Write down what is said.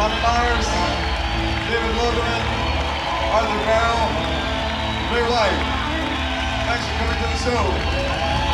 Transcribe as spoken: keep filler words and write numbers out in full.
Connie Myers, David Logan, Arthur Carroll, Ray White. Thanks for coming to the show.